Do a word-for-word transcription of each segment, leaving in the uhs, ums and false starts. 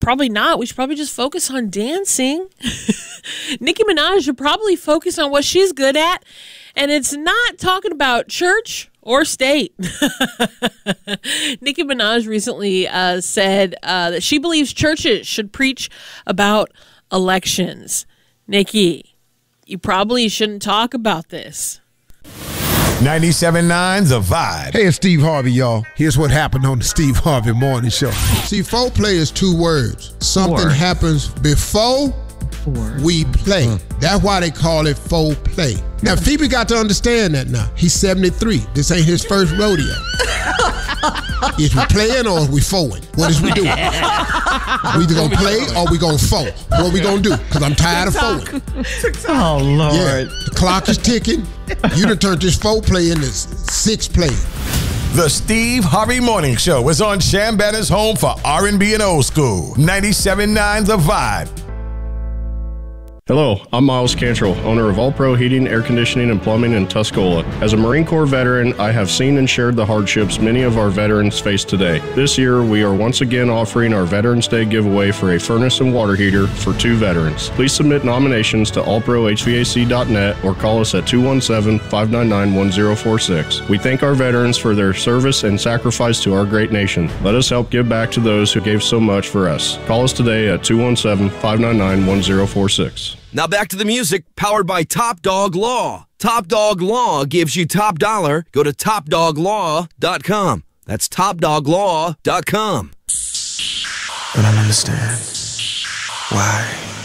probably not. We should probably just focus on dancing. Nicki Minaj should probably focus on what she's good at, and it's not talking about church or state. Nicki Minaj recently uh, said uh, that she believes churches should preach about elections. Nicki, you probably shouldn't talk about this. ninety-seven point nine The Vibe. Hey, it's Steve Harvey, y'all. Here's what happened on the Steve Harvey Morning Show. See, foreplay is two words. Something Four. happens before Four. we play. Mm. That's why they call it foreplay. Now, Phoebe got to understand that now. He's seventy-three. This ain't his first rodeo. Is we playing or is we foeing? What is we doing? We either gonna play or we gonna foe. What we gonna do? Because I'm tired of foeing. Oh, Lord. Yeah, the clock is ticking. You done turned this four play into six play. The Steve Harvey Morning Show is on Shambanna's home for R and B and old school. ninety-seven point nine The Vibe. Hello, I'm Miles Cantrell, owner of All Pro Heating, Air Conditioning, and Plumbing in Tuscola. As a Marine Corps veteran, I have seen and shared the hardships many of our veterans face today. This year, we are once again offering our Veterans Day giveaway for a furnace and water heater for two veterans. Please submit nominations to all pro H V A C dot net or call us at two one seven, five nine nine, one zero four six. We thank our veterans for their service and sacrifice to our great nation. Let us help give back to those who gave so much for us. Call us today at two one seven, five nine nine, one zero four six. Now back to the music, powered by Top Dog Law. Top Dog Law gives you top dollar. Go to top dog law dot com. That's top dog law dot com. I don't understand. Why?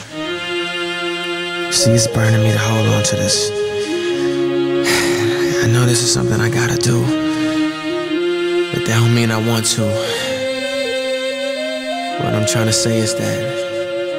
See, it's burning me to hold on to this. I know this is something I gotta do, but that don't mean I want to. What I'm trying to say is that